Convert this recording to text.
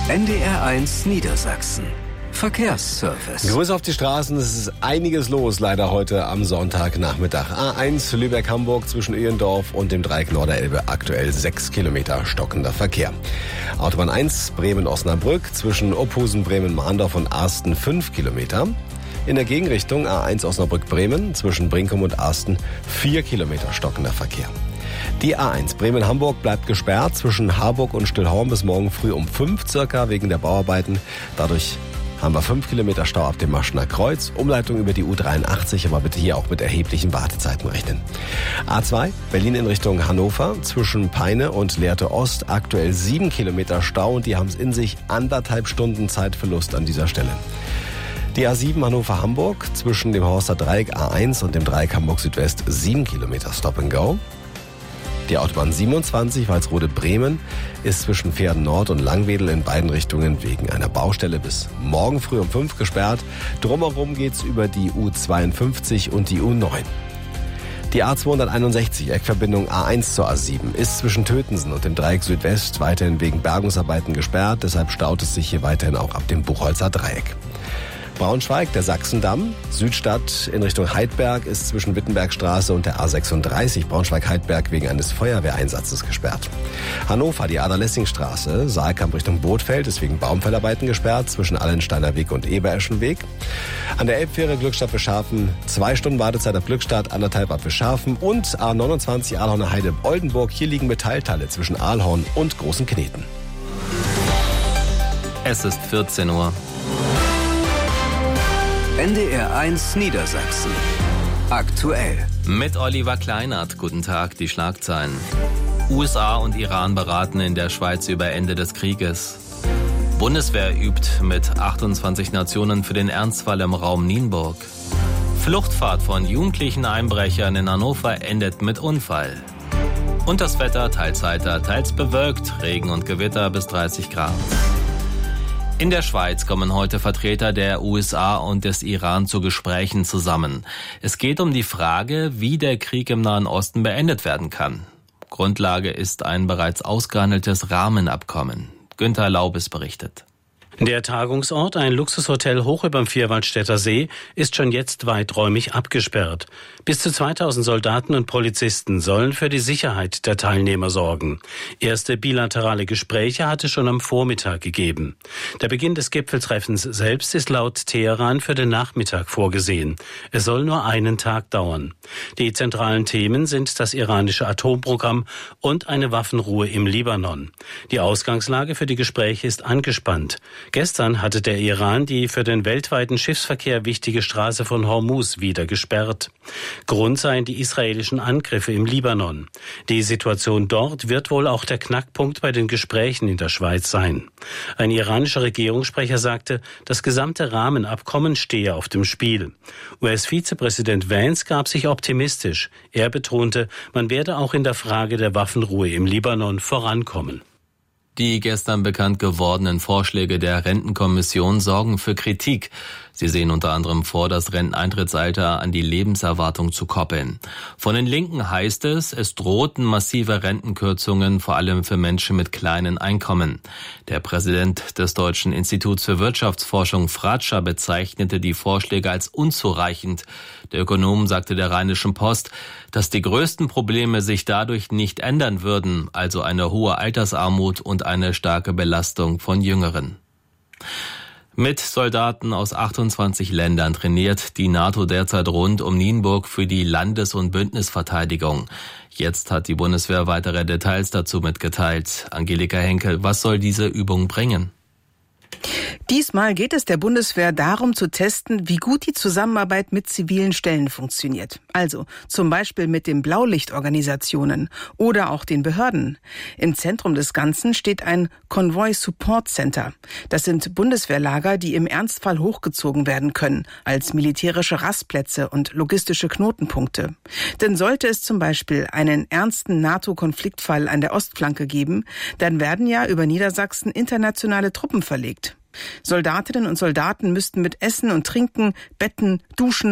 NDR1 Niedersachsen. Verkehrsservice. Grüße auf die Straßen, es ist einiges los leider heute am Sonntagnachmittag. A1 Lübeck-Hamburg zwischen Öhendorf und dem Dreieck Norderelbe aktuell 6 Kilometer stockender Verkehr. Autobahn 1 Bremen-Osnabrück zwischen Ophusen, Bremen-Mahndorf und Arsten 5 Kilometer. In der Gegenrichtung A1 Osnabrück-Bremen zwischen Brinkum und Arsten 4 Kilometer stockender Verkehr. Die A1 Bremen-Hamburg bleibt gesperrt zwischen Harburg und Stillhorn bis morgen früh um 5 circa wegen der Bauarbeiten. Dadurch haben wir 5 Kilometer Stau ab dem Maschener Kreuz. Umleitung über die U83, aber bitte hier auch mit erheblichen Wartezeiten rechnen. A2 Berlin in Richtung Hannover zwischen Peine und Lehrte Ost aktuell 7 Kilometer Stau und die haben es in sich, 1,5 Stunden Zeitverlust an dieser Stelle. Die A7 Hannover-Hamburg zwischen dem Horster Dreieck A1 und dem Dreieck Hamburg Südwest 7 Kilometer Stop and Go. Die Autobahn 27 Walsrode-Bremen ist zwischen Pferden Nord und Langwedel in beiden Richtungen wegen einer Baustelle bis morgen früh um 5 gesperrt. Drumherum geht's über die U52 und die U9. Die A261 Eckverbindung A1 zur A7 ist zwischen Tötensen und dem Dreieck Südwest weiterhin wegen Bergungsarbeiten gesperrt. Deshalb staut es sich hier weiterhin auch ab dem Buchholzer Dreieck. Braunschweig, der Sachsendamm, Südstadt in Richtung Heidberg ist zwischen Wittenbergstraße und der A36 Braunschweig-Heidberg wegen eines Feuerwehreinsatzes gesperrt. Hannover, die Ader-Lessing-Straße, Saalkamp Richtung Bothfeld ist wegen Baumfellarbeiten gesperrt zwischen Allensteiner Weg und Ebereschenweg. An der Elbfähre Glückstadt Fischhafen 2 Stunden Wartezeit ab Glückstadt, 1,5 ab Fischhafen und A29 Ahlhorner Heide Oldenburg. Hier liegen Metallteile zwischen Ahlhorn und Großen Kneten. Es ist 14 Uhr. NDR1 Niedersachsen. Aktuell. Mit Oliver Kleinert. Guten Tag, die Schlagzeilen. USA und Iran beraten in der Schweiz über Ende des Krieges. Bundeswehr übt mit 28 Nationen für den Ernstfall im Raum Nienburg. Fluchtfahrt von jugendlichen Einbrechern in Hannover endet mit Unfall. Und das Wetter teils heiter, teils bewölkt, Regen und Gewitter bis 30 Grad. In der Schweiz kommen heute Vertreter der USA und des Iran zu Gesprächen zusammen. Es geht um die Frage, wie der Krieg im Nahen Osten beendet werden kann. Grundlage ist ein bereits ausgehandeltes Rahmenabkommen. Günther Laubes berichtet. Der Tagungsort, ein Luxushotel hoch überm Vierwaldstätter See, ist schon jetzt weiträumig abgesperrt. Bis zu 2000 Soldaten und Polizisten sollen für die Sicherheit der Teilnehmer sorgen. Erste bilaterale Gespräche hat es schon am Vormittag gegeben. Der Beginn des Gipfeltreffens selbst ist laut Teheran für den Nachmittag vorgesehen. Es soll nur einen Tag dauern. Die zentralen Themen sind das iranische Atomprogramm und eine Waffenruhe im Libanon. Die Ausgangslage für die Gespräche ist angespannt. Gestern hatte der Iran die für den weltweiten Schiffsverkehr wichtige Straße von Hormuz wieder gesperrt. Grund seien die israelischen Angriffe im Libanon. Die Situation dort wird wohl auch der Knackpunkt bei den Gesprächen in der Schweiz sein. Ein iranischer Regierungssprecher sagte, das gesamte Rahmenabkommen stehe auf dem Spiel. US-Vizepräsident Vance gab sich optimistisch. Er betonte, man werde auch in der Frage der Waffenruhe im Libanon vorankommen. Die gestern bekannt gewordenen Vorschläge der Rentenkommission sorgen für Kritik. Sie sehen unter anderem vor, das Renteneintrittsalter an die Lebenserwartung zu koppeln. Von den Linken heißt es drohten massive Rentenkürzungen, vor allem für Menschen mit kleinen Einkommen. Der Präsident des Deutschen Instituts für Wirtschaftsforschung, Fratscher, bezeichnete die Vorschläge als unzureichend. Der Ökonom sagte der Rheinischen Post, dass die größten Probleme sich dadurch nicht ändern würden, also eine hohe Altersarmut und eine starke Belastung von Jüngeren. Mit Soldaten aus 28 Ländern trainiert die NATO derzeit rund um Nienburg für die Landes- und Bündnisverteidigung. Jetzt hat die Bundeswehr weitere Details dazu mitgeteilt. Angelika Henkel, was soll diese Übung bringen? Diesmal geht es der Bundeswehr darum zu testen, wie gut die Zusammenarbeit mit zivilen Stellen funktioniert. Also zum Beispiel mit den Blaulichtorganisationen oder auch den Behörden. Im Zentrum des Ganzen steht ein Convoy Support Center. Das sind Bundeswehrlager, die im Ernstfall hochgezogen werden können, als militärische Rastplätze und logistische Knotenpunkte. Denn sollte es zum Beispiel einen ernsten NATO-Konfliktfall an der Ostflanke geben, dann werden ja über Niedersachsen internationale Truppen verlegt. Soldatinnen und Soldaten müssten mit Essen und Trinken, Betten, Duschen